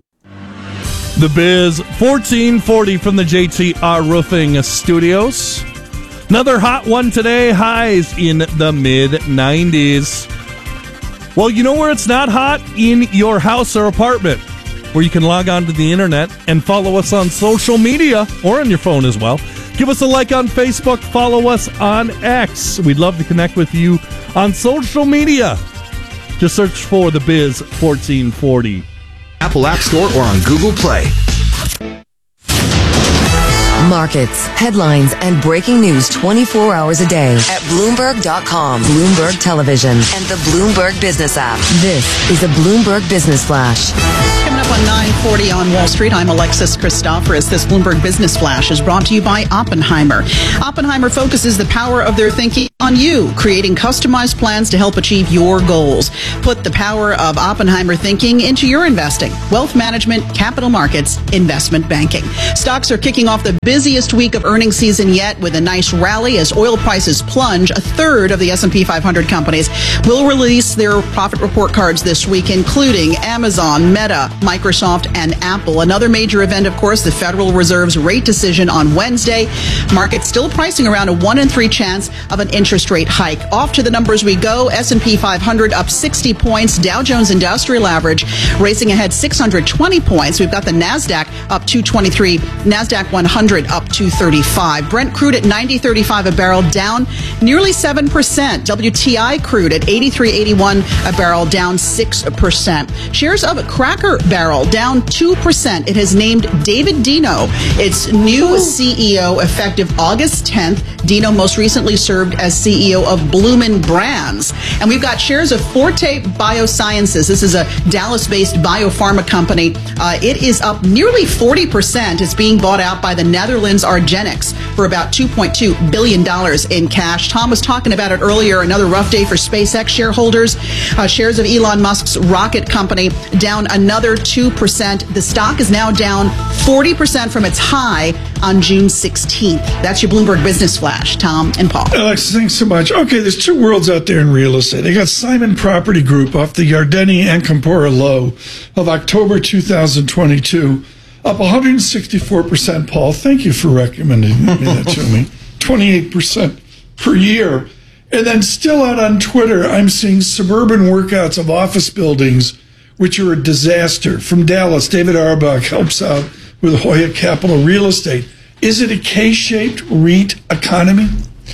The Biz 1440 from the JTR Roofing Studios. Another hot one today, highs in the mid-90s. Well, you know where it's not hot? In your house or apartment, where you can log on to the internet and follow us on social media or on your phone as well. Give us a like on Facebook, follow us on X. We'd love to connect with you on social media. Just search for The Biz 1440. Apple App Store or on Google Play. Markets, headlines, and breaking news 24 hours a day at Bloomberg.com, Bloomberg Television, and the Bloomberg Business app. This is a Bloomberg Business Flash. Coming up on 9:40 on Wall Street, I'm Alexis Christoforous. This Bloomberg Business Flash is brought to you by Oppenheimer. Oppenheimer focuses the power of their thinking on you, creating customized plans to help achieve your goals. Put the power of Oppenheimer thinking into your investing, wealth management, capital markets, investment banking. Stocks are kicking off the busiest week of earnings season yet with a nice rally as oil prices plunge. A third of the S&P 500 companies will release their profit report cards this week, including Amazon, Meta, Microsoft, and Apple. Another major event, of course, the Federal Reserve's rate decision on Wednesday. Markets still pricing around a 1 in 3 chance of an interest rate hike. Off to the numbers we go. S&P 500 up 60 points. Dow Jones Industrial Average racing ahead 620 points. We've got the NASDAQ up 223. NASDAQ 100 up 235. Brent crude at 90.35 a barrel, down nearly 7%. WTI crude at 83.81 a barrel, down 6%. Shares of Cracker Barrel down 2%. It has named David Deno its new CEO effective August 10th. Deno most recently served as CEO of Bloomin' Brands. And we've got shares of Forte Biosciences. This is a Dallas-based biopharma company. It is up nearly 40%. It's being bought out by the Netherlands argenx for about $2.2 billion in cash. Tom was talking about it earlier. Another rough day for SpaceX shareholders. Shares of Elon Musk's rocket company down another 2%. The stock is now down 40% from its high on June 16th. That's your Bloomberg Business Flash. Tom and Paul. Alex, thanks so much. Okay, there's two worlds out there in real estate. They got Simon Property Group off the Yardeni and Campora low of October 2022, up 164%. Paul, thank you for recommending that to me. 28% per year. And then still out on Twitter, I'm seeing suburban workouts of office buildings, which are a disaster. From Dallas, David Auerbach helps out with Hoya Capital Real Estate. Is it a K-shaped REIT economy?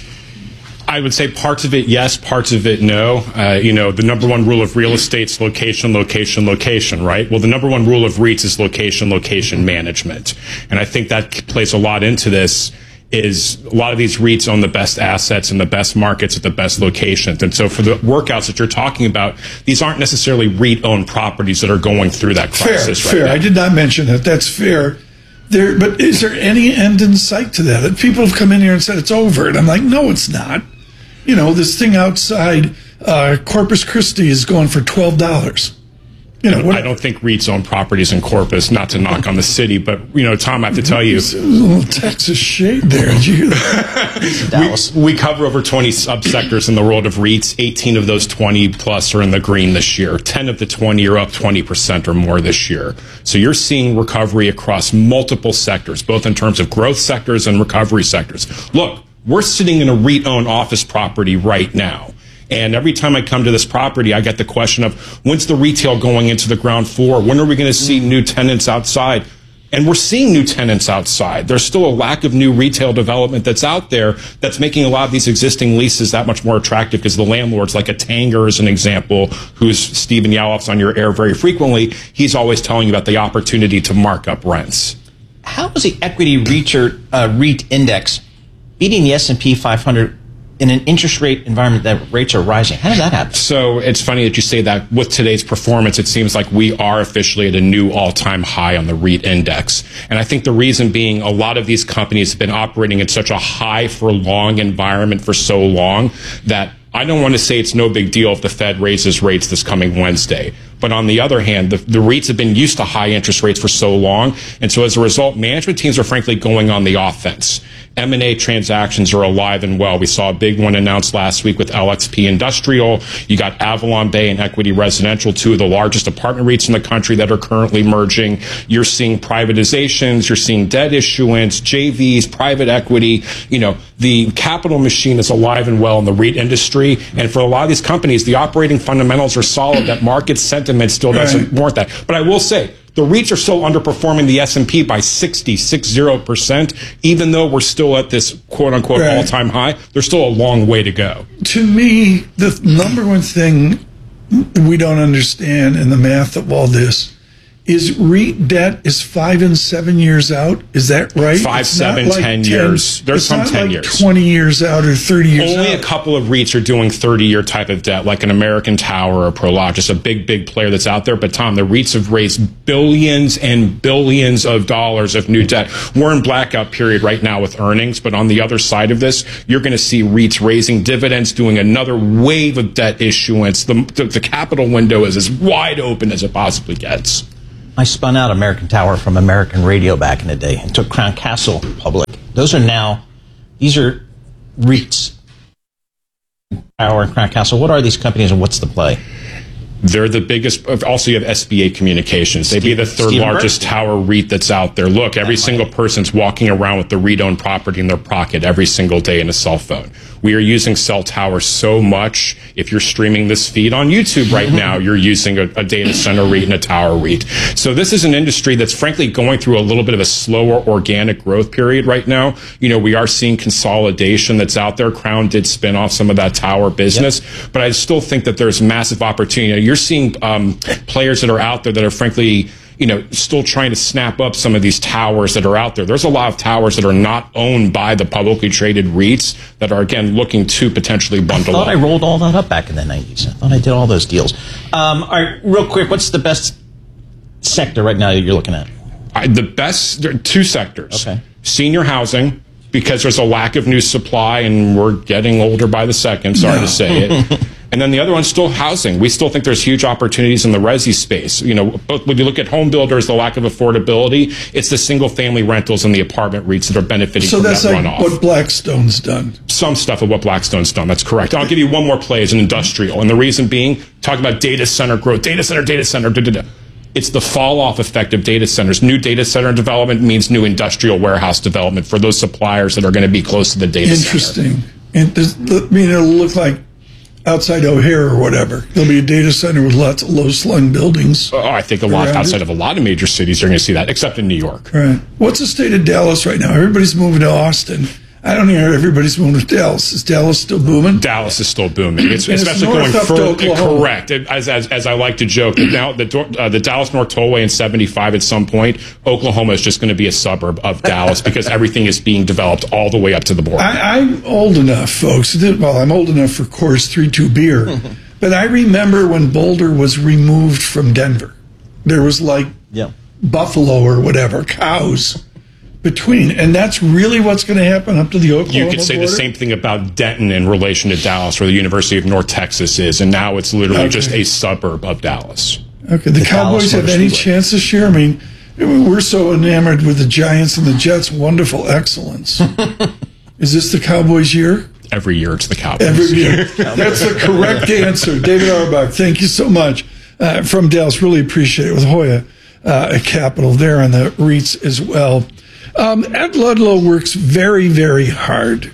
I would say parts of it, yes, parts of it, no. The number one rule of real estate is location, location, location, right? Well, the number one rule of REITs is location, location management. And I think that plays a lot into this. Is a lot of these REITs own the best assets in the best markets at the best locations. And so for the workouts that you're talking about, these aren't necessarily REIT-owned properties that are going through that crisis fair. I did not mention that. That's fair. But is there any end in sight to that? People have come in here and said it's over. And I'm like, no, it's not. This thing outside Corpus Christi is going for $12. I don't think REITs own properties in Corpus, not to knock on the city, but, Tom, I have to tell you. There's a little Texas shade there. Did you hear that? We cover over 20 subsectors in the world of REITs. 18 of those 20 plus are in the green this year. 10 of the 20 are up 20% or more this year. So you're seeing recovery across multiple sectors, both in terms of growth sectors and recovery sectors. Look, we're sitting in a REIT-owned office property right now. And every time I come to this property, I get the question of, when's the retail going into the ground floor? When are we going to see new tenants outside? And we're seeing new tenants outside. There's still a lack of new retail development that's out there that's making a lot of these existing leases that much more attractive because the landlords, like a Tanger as an example, who's Stephen Yalof's on your air very frequently, he's always telling you about the opportunity to mark up rents. How is the equity REIT index beating the S&P 500 in an interest rate environment that rates are rising? How did that happen? So it's funny that you say that. With today's performance, it seems like we are officially at a new all-time high on the REIT index. And I think the reason being a lot of these companies have been operating in such a high for long environment for so long that I don't want to say it's no big deal if the Fed raises rates this coming Wednesday. But on the other hand, the REITs have been used to high interest rates for so long. And so as a result, management teams are frankly going on the offense. M&A transactions are alive and well. We saw a big one announced last week with LXP Industrial. You got Avalon Bay and Equity Residential, two of the largest apartment REITs in the country that are currently merging. You're seeing privatizations. You're seeing debt issuance, JVs, private equity. The capital machine is alive and well in the REIT industry. And for a lot of these companies, the operating fundamentals are solid. That market sentiment still doesn't warrant that. But I will say, the REITs are still underperforming the S&P by 60%, even though we're still at this quote-unquote all-time high. There's still a long way to go. To me, the number one thing we don't understand in the math of all this is REIT debt is 5 and 7 years out. Is that right? 5, 7, 10 years. There's some 10 years. 20 years out or 30 years out. Only a couple of REITs are doing 30-year type of debt, like an American Tower or Prologis, a big player that's out there. But Tom, the REITs have raised billions and billions of dollars of new debt. We're in blackout period right now with earnings, but on the other side of this, you're going to see REITs raising dividends, doing another wave of debt issuance. The capital window is as wide open as it possibly gets. I spun out American Tower from American Radio back in the day and took Crown Castle public. These are REITs. Tower and Crown Castle. What are these companies and what's the play? They're the biggest. Also, you have SBA Communications. They'd be the third largest tower REIT that's out there. Look, every single person's walking around with the REIT-owned property in their pocket every single day in a cell phone. We are using cell towers so much. If you're streaming this feed on YouTube right now, you're using a data center REIT and a tower REIT. So this is an industry that's frankly going through a little bit of a slower organic growth period right now. You know, we are seeing consolidation that's out there. Crown did spin off some of that tower business, but I still think that there's massive opportunity. You're seeing players that are out there that are frankly, you know, still trying to snap up some of these towers that are out there. There's a lot of towers that are not owned by the publicly traded REITs that are, again, looking to potentially bundle up. I rolled all that up back in the 90s. I thought I did all those deals. All right, real quick, what's the best sector right now that you're looking at? There are two sectors. Okay. Senior housing, because there's a lack of new supply and we're getting older by the second, sorry to say it. And then the other one's still housing. We still think there's huge opportunities in the resi space. You know, when you look at home builders, the lack of affordability, it's the single-family rentals and the apartment REITs that are benefiting from that runoff. So that's like what Blackstone's done. Some stuff of what Blackstone's done. That's correct. I'll give you one more play as an industrial. And the reason being, talk about data center growth, data center. It's the fall-off effect of data centers. New data center development means new industrial warehouse development for those suppliers that are going to be close to the data center. Interesting. And it'll look like outside O'Hare or whatever. There'll be a data center with lots of low-slung buildings. I think outside of a lot of major cities, you're going to see that, except in New York. Right. What's the state of Dallas right now? Everybody's moving to Austin. I don't hear everybody's moving to Dallas. Is Dallas still booming? Dallas is still booming. It's especially going further. Correct. As I like to joke, now the Dallas North Tollway in 75 at some point, Oklahoma is just going to be a suburb of Dallas because everything is being developed all the way up to the border. I'm old enough, folks. Well, I'm old enough for Coors 3-2 beer. But I remember when Boulder was removed from Denver. There was like buffalo or whatever, cows between, and that's really what's going to happen up to the Oklahoma You could say border? The same thing about Denton in relation to Dallas, where the University of North Texas is, and now it's literally just a suburb of Dallas. Okay, the Cowboys have any chance this year? I mean, we're so enamored with the Giants and the Jets' wonderful excellence. Is this the Cowboys' year? Every year it's the Cowboys. Every year. That's the correct answer. David Auerbach, thank you so much. From Dallas, really appreciate it, with Hoya Capital there on the REITs as well. Ed Ludlow works very, very hard.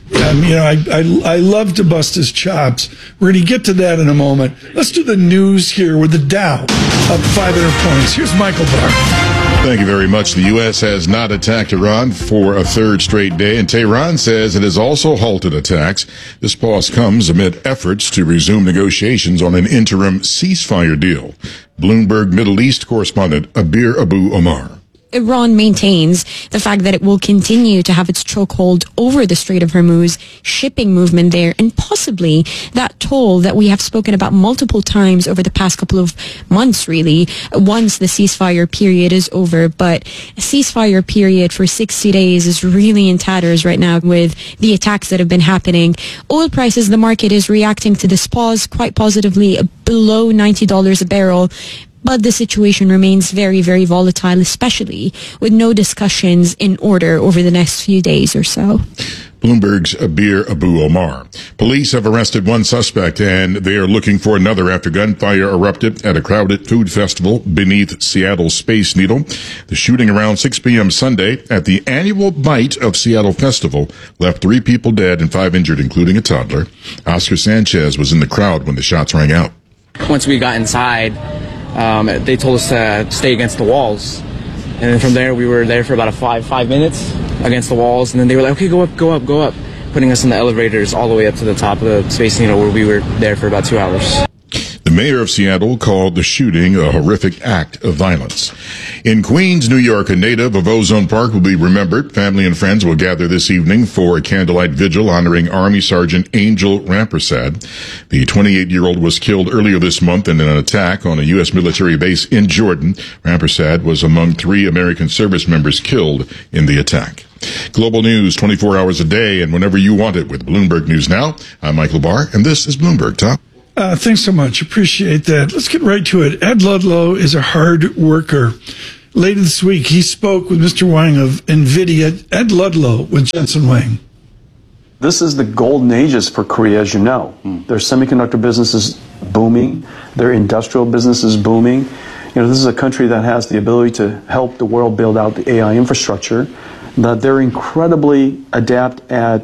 I love to bust his chops. We're going to get to that in a moment. Let's do the news here with the Dow up 500 points. Here's Michael Barr. Thank you very much. The U.S. has not attacked Iran for a third straight day, and Tehran says it has also halted attacks. This pause comes amid efforts to resume negotiations on an interim ceasefire deal. Bloomberg Middle East correspondent Abir Abu Omar. Iran maintains the fact that it will continue to have its chokehold over the Strait of Hormuz, shipping movement there, and possibly that toll that we have spoken about multiple times over the past couple of months, really, once the ceasefire period is over. But a ceasefire period for 60 days is really in tatters right now with the attacks that have been happening. Oil prices, the market is reacting to this pause quite positively, below $90 a barrel. But the situation remains very, very volatile, especially with no discussions in order over the next few days or so. Bloomberg's Abir Abu Omar. Police have arrested one suspect, and they are looking for another after gunfire erupted at a crowded food festival beneath Seattle's Space Needle. The shooting around 6 p.m. Sunday at the annual Bite of Seattle Festival left 3 people dead and 5 injured, including a toddler. Oscar Sanchez was in the crowd when the shots rang out. Once we got inside, they told us to stay against the walls. And then from there, we were there for about 5 minutes against the walls. And then they were like, okay, go up, putting us in the elevators all the way up to the top of the Space Needle, where we were there for about 2 hours. The mayor of Seattle called the shooting a horrific act of violence. In Queens, New York, a native of Ozone Park will be remembered. Family and friends will gather this evening for a candlelight vigil honoring Army Sergeant Angel Rampersad. The 28-year-old was killed earlier this month in an attack on a U.S. military base in Jordan. Rampersad was among 3 American service members killed in the attack. Global news 24 hours a day and whenever you want it with Bloomberg News Now. I'm Michael Barr, and this is Bloomberg, Tom. Thanks so much. Appreciate that. Let's get right to it. Ed Ludlow is a hard worker. Later this week, he spoke with Mr. Wang of NVIDIA. Ed Ludlow with Jensen Wang. This is the golden ages for Korea, as you know. Their semiconductor business is booming. Their industrial business is booming. You know, this is a country that has the ability to help the world build out the AI infrastructure. That they're incredibly adept at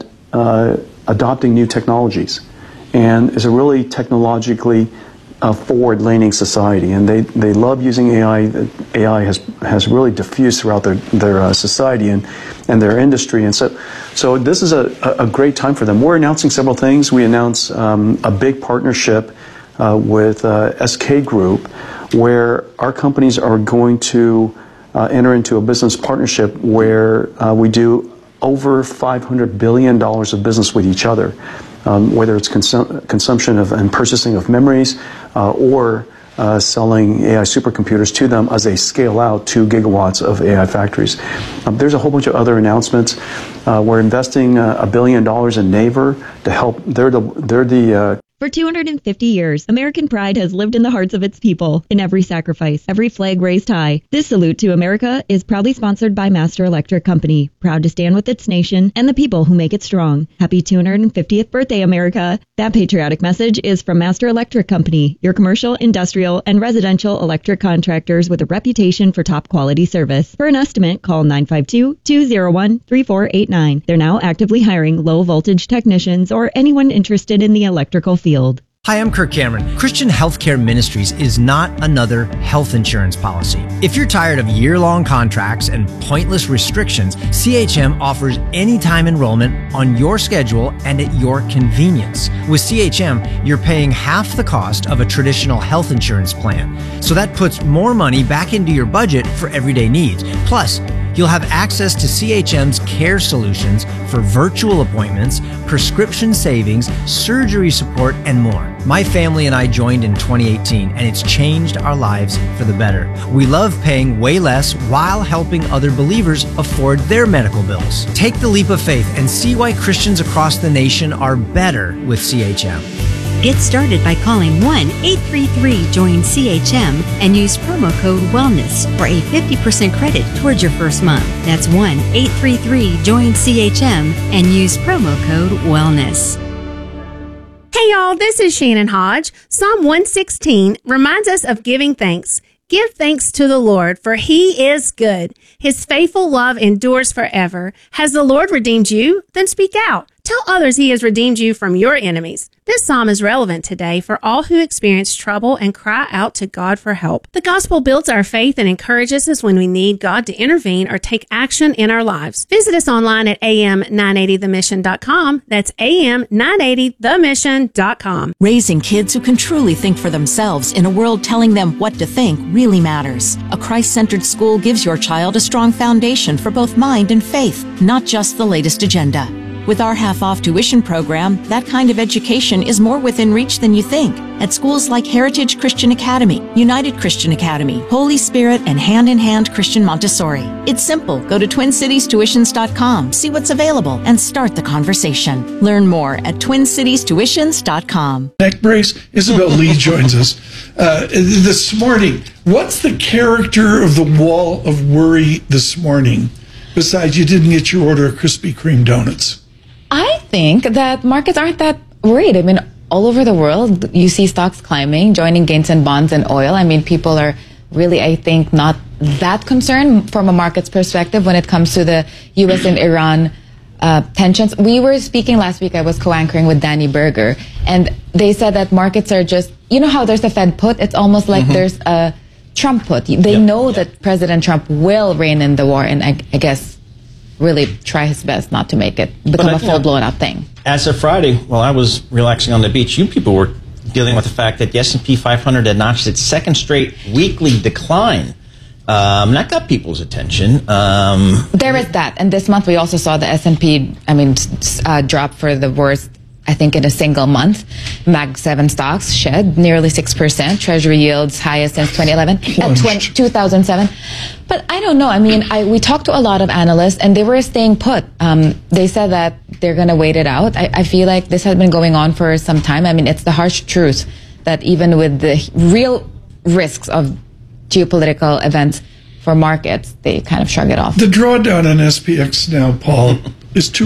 adopting new technologies, and is a really technologically forward-leaning society. And they love using AI. AI has really diffused throughout their society and their industry. And so this is a great time for them. We're announcing several things. We announced a big partnership with SK Group, where our companies are going to enter into a business partnership where we do over $500 billion of business with each other, whether it's consumption of and purchasing of memories or selling AI supercomputers to them as they scale out 2 gigawatts of AI factories. There's a whole bunch of other announcements. We're investing $1 billion in Naver to help. They're the For 250 years, American pride has lived in the hearts of its people, in every sacrifice, every flag raised high. This salute to America is proudly sponsored by Master Electric Company, proud to stand with its nation and the people who make it strong. Happy 250th birthday, America. That patriotic message is from Master Electric Company, your commercial, industrial, and residential electric contractors with a reputation for top quality service. For an estimate, call 952-201-3489. They're now actively hiring low voltage technicians or anyone interested in the electrical field. Hi, I'm Kirk Cameron. Christian Healthcare Ministries is not another health insurance policy. If you're tired of year-long contracts and pointless restrictions, CHM offers anytime enrollment on your schedule and at your convenience. With CHM, you're paying half the cost of a traditional health insurance plan. So that puts more money back into your budget for everyday needs. Plus, you'll have access to CHM's care solutions for virtual appointments, prescription savings, surgery support, and more. My family and I joined in 2018, and it's changed our lives for the better. We love paying way less while helping other believers afford their medical bills. Take the leap of faith and see why Christians across the nation are better with CHM. Get started by calling 1-833-JOIN-CHM and use promo code WELLNESS for a 50% credit towards your first month. That's 1-833-JOIN-CHM and use promo code WELLNESS. Hey y'all, this is Shannon Hodge. Psalm 116 reminds us of giving thanks. Give thanks to the Lord, for He is good. His faithful love endures forever. Has the Lord redeemed you? Then speak out. Tell others He has redeemed you from your enemies. This psalm is relevant today for all who experience trouble and cry out to God for help. The gospel builds our faith and encourages us when we need God to intervene or take action in our lives. Visit us online at am980themission.com. That's am980themission.com. Raising kids who can truly think for themselves in a world telling them what to think really matters. A Christ-centered school gives your child a strong foundation for both mind and faith, not just the latest agenda. With our half-off tuition program, that kind of education is more within reach than you think. At schools like Heritage Christian Academy, United Christian Academy, Holy Spirit, and Hand in Hand Christian Montessori. It's simple. Go to TwinCitiesTuitions.com, see what's available, and start the conversation. Learn more at TwinCitiesTuitions.com. Neck brace. Isabel Lee joins us this morning. What's the character of the wall of worry this morning, besides you didn't get your order of Krispy Kreme donuts? I think that markets aren't that worried. I mean, all over the world, you see stocks climbing, joining gains in bonds and oil. I mean, people are really, I think, not that concerned from a market's perspective when it comes to the U.S. and Iran tensions. We were speaking last week, I was co-anchoring with Danny Berger, and they said that markets are just, you know how there's a Fed put? It's almost like there's a Trump put. They know that President Trump will rein in the war, and I guess really try his best not to make it become a full-blown up thing. As of Friday, while I was relaxing on the beach, you people were dealing with the fact that the S&P 500 had notched its second straight weekly decline. That got people's attention. There is that. And this month we also saw the S&P, drop for the worst, I think, in a single month. Mag 7 stocks shed nearly 6%. Treasury yields highest since 2007. But I don't know. We talked to a lot of analysts, and they were staying put. They said that they're going to wait it out. I feel like this has been going on for some time. It's the harsh truth that even with the real risks of geopolitical events for markets, they kind of shrug it off. The drawdown on SPX now, Paul, is